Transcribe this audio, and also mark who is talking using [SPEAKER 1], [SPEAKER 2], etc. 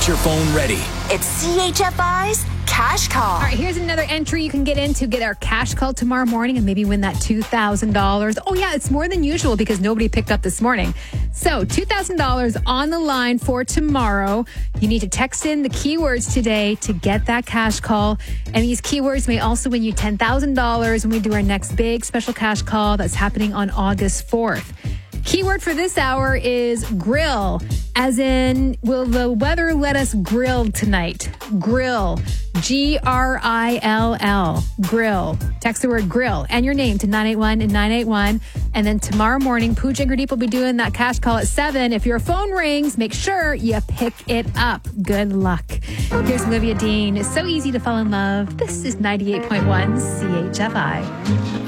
[SPEAKER 1] your phone ready.
[SPEAKER 2] It's CHFI's Cash Call.
[SPEAKER 3] All right, here's another entry you can get in to get our cash call tomorrow morning and maybe win that $2,000. Oh, yeah, it's more than usual because nobody picked up this morning. So $2,000 on the line for tomorrow. You need to text in the keywords today to get that cash call. And these keywords may also win you $10,000 when we do our next big special cash call that's happening on August 4th. Keyword for this hour is grill, as in, will the weather let us grill tonight? Grill, Grill, grill. Text the word grill and your name to 981-981. And then tomorrow morning, Pooja and Gurdeep will be doing that cash call at 7. If your phone rings, make sure you pick it up. Good luck. Here's Olivia Dean. It's so easy to fall in love. This is 98.1 CHFI.